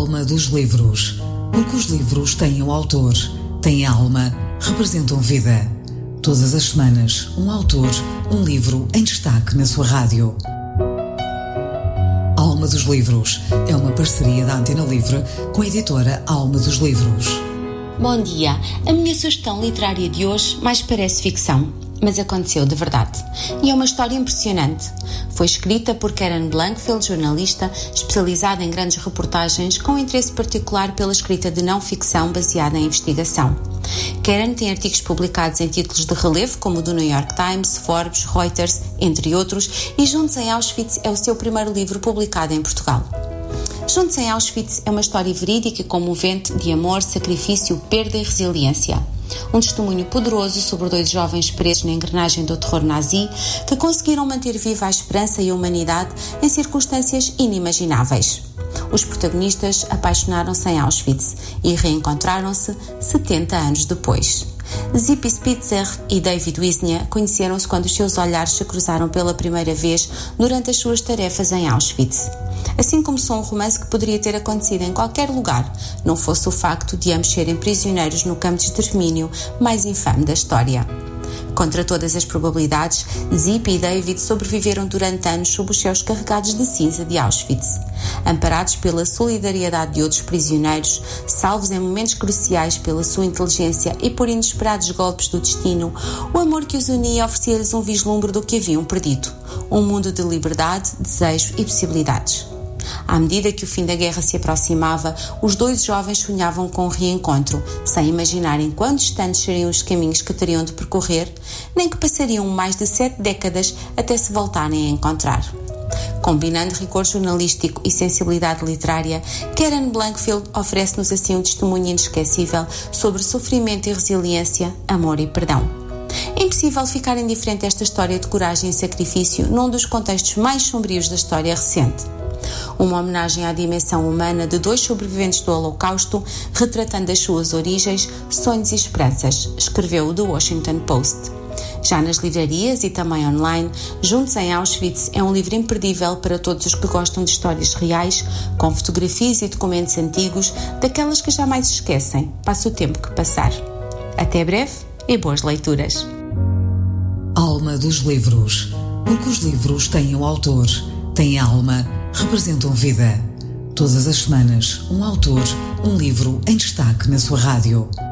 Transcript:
Alma dos livros. Porque os livros têm um autor, têm alma, representam vida. Todas as semanas, um autor, um livro em destaque na sua rádio. Alma dos livros é uma parceria da Antena Livre com a editora Alma dos Livros. Bom dia. A minha sugestão literária de hoje mais parece ficção, mas aconteceu de verdade. E é uma história impressionante. Foi escrita por Karen Blankfield, jornalista especializada em grandes reportagens, com interesse particular pela escrita de não-ficção baseada em investigação. Karen tem artigos publicados em títulos de relevo, como o do New York Times, Forbes, Reuters, entre outros, e Juntos em Auschwitz é o seu primeiro livro publicado em Portugal. Juntos em Auschwitz é uma história verídica e comovente de amor, sacrifício, perda e resiliência. Um testemunho poderoso sobre dois jovens presos na engrenagem do terror nazi que conseguiram manter viva a esperança e a humanidade em circunstâncias inimagináveis. Os protagonistas apaixonaram-se em Auschwitz e reencontraram-se 70 anos depois. Zippy Spitzer e David Wisnia conheceram-se quando os seus olhares se cruzaram pela primeira vez durante as suas tarefas em Auschwitz. Assim começou um romance que poderia ter acontecido em qualquer lugar, não fosse o facto de ambos serem prisioneiros no campo de extermínio mais infame da história. Contra todas as probabilidades, Zippy e David sobreviveram durante anos sob os céus carregados de cinza de Auschwitz. Amparados pela solidariedade de outros prisioneiros, salvos em momentos cruciais pela sua inteligência e por inesperados golpes do destino, o amor que os unia oferecia-lhes um vislumbre do que haviam perdido, um mundo de liberdade, desejo e possibilidades. À medida que o fim da guerra se aproximava, os dois jovens sonhavam com um reencontro, sem imaginarem quão distantes seriam os caminhos que teriam de percorrer, nem que passariam mais de 7 décadas até se voltarem a encontrar. Combinando rigor jornalístico e sensibilidade literária, Karen Blankfield oferece-nos assim um testemunho inesquecível sobre sofrimento e resiliência, amor e perdão. É impossível ficar indiferente a esta história de coragem e sacrifício num dos contextos mais sombrios da história recente. Uma homenagem à dimensão humana de dois sobreviventes do Holocausto, retratando as suas origens, sonhos e esperanças, escreveu o The Washington Post. Já nas livrarias e também online, Juntos em Auschwitz é um livro imperdível para todos os que gostam de histórias reais, com fotografias e documentos antigos, daquelas que jamais se esquecem, passe o tempo que passar. Até breve e boas leituras. Alma dos livros. Porque os livros têm um autor, têm alma, representam vida. Todas as semanas, um autor, um livro em destaque na sua rádio.